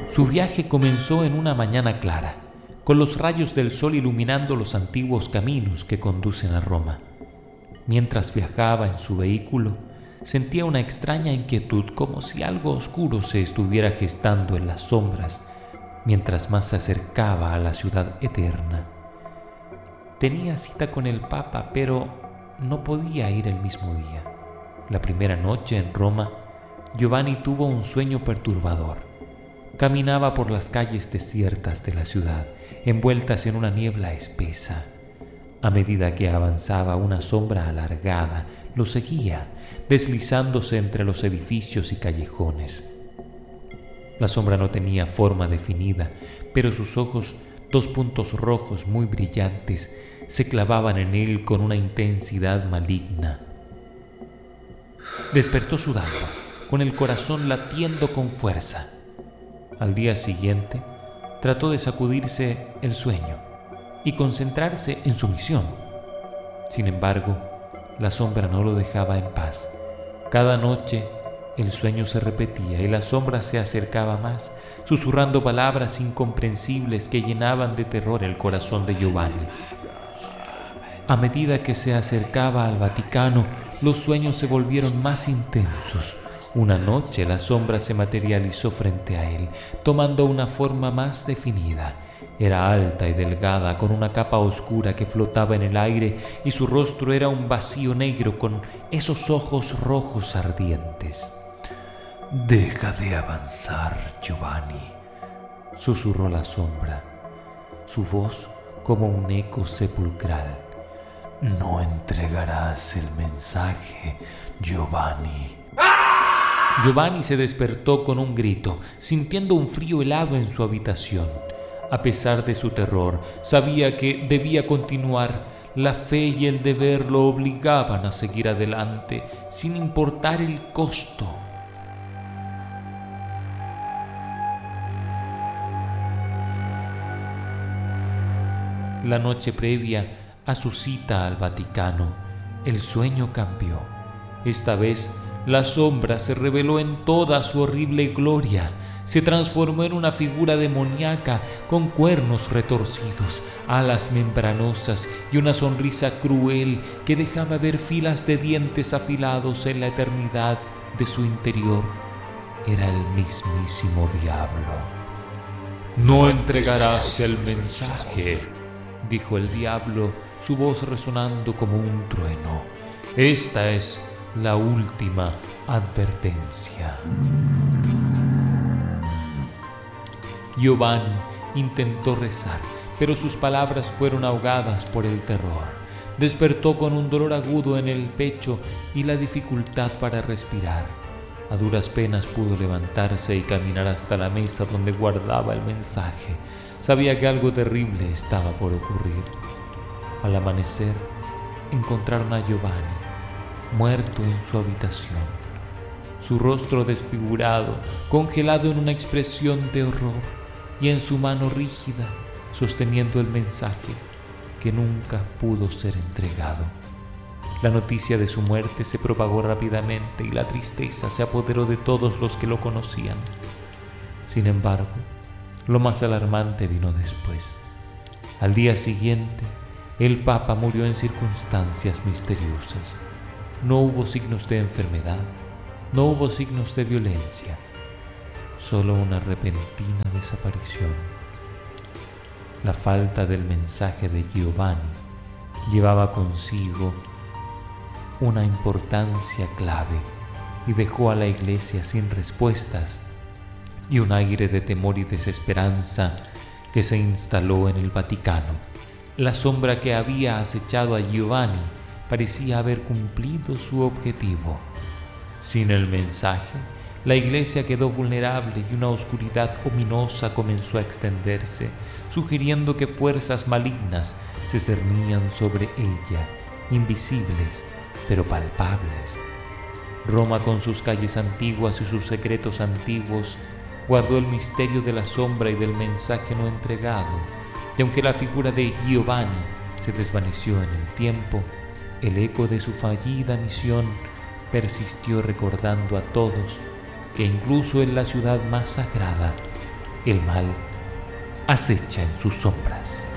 Su viaje comenzó en una mañana clara, con los rayos del sol iluminando los antiguos caminos que conducen a Roma. Mientras viajaba en su vehículo, sentía una extraña inquietud, como si algo oscuro se estuviera gestando en las sombras, mientras más se acercaba a la ciudad eterna. Tenía cita con el Papa, pero no podía ir el mismo día. La primera noche en Roma, Giovanni tuvo un sueño perturbador. Caminaba por las calles desiertas de la ciudad, envueltas en una niebla espesa. A medida que avanzaba, una sombra alargada lo seguía, deslizándose entre los edificios y callejones. La sombra no tenía forma definida, pero sus ojos, 2 puntos rojos muy brillantes, se clavaban en él con una intensidad maligna. Despertó sudando, con el corazón latiendo con fuerza. Al día siguiente, trató de sacudirse el sueño y concentrarse en su misión. Sin embargo, la sombra no lo dejaba en paz. Cada noche, el sueño se repetía y la sombra se acercaba más, susurrando palabras incomprensibles que llenaban de terror el corazón de Giovanni. A medida que se acercaba al Vaticano, los sueños se volvieron más intensos. Una noche la sombra se materializó frente a él, tomando una forma más definida. Era alta y delgada, con una capa oscura que flotaba en el aire, y su rostro era un vacío negro con esos ojos rojos ardientes. «Deja de avanzar, Giovanni», susurró la sombra, su voz como un eco sepulcral. «No entregarás el mensaje, Giovanni». Giovanni se despertó con un grito, sintiendo un frío helado en su habitación. A pesar de su terror, sabía que debía continuar. La fe y el deber lo obligaban a seguir adelante, sin importar el costo. La noche previa a su cita al Vaticano, el sueño cambió. Esta vez, la sombra se reveló en toda su horrible gloria. Se transformó en una figura demoníaca con cuernos retorcidos, alas membranosas y una sonrisa cruel que dejaba ver filas de dientes afilados en la eternidad de su interior. Era el mismísimo diablo. «No entregarás el mensaje», dijo el diablo, su voz resonando como un trueno. «Esta es la última advertencia». Giovanni intentó rezar, pero sus palabras fueron ahogadas por el terror. Despertó con un dolor agudo en el pecho y la dificultad para respirar. A duras penas pudo levantarse y caminar hasta la mesa donde guardaba el mensaje. Sabía que algo terrible estaba por ocurrir. Al amanecer, encontraron a Giovanni, muerto en su habitación. Su rostro desfigurado, congelado en una expresión de horror, y en su mano rígida, sosteniendo el mensaje que nunca pudo ser entregado. La noticia de su muerte se propagó rápidamente y la tristeza se apoderó de todos los que lo conocían. Sin embargo, lo más alarmante vino después. Al día siguiente, el Papa murió en circunstancias misteriosas. No hubo signos de enfermedad, no hubo signos de violencia, solo una repentina desaparición. La falta del mensaje de Giovanni llevaba consigo una importancia clave y dejó a la Iglesia sin respuestas y un aire de temor y desesperanza que se instaló en el Vaticano. La sombra que había acechado a Giovanni parecía haber cumplido su objetivo. Sin el mensaje, la Iglesia quedó vulnerable y una oscuridad ominosa comenzó a extenderse, sugiriendo que fuerzas malignas se cernían sobre ella, invisibles pero palpables. Roma, con sus calles antiguas y sus secretos antiguos, guardó el misterio de la sombra y del mensaje no entregado, y aunque la figura de Giovanni se desvaneció en el tiempo, el eco de su fallida misión persistió, recordando a todos que incluso en la ciudad más sagrada, el mal acecha en sus sombras.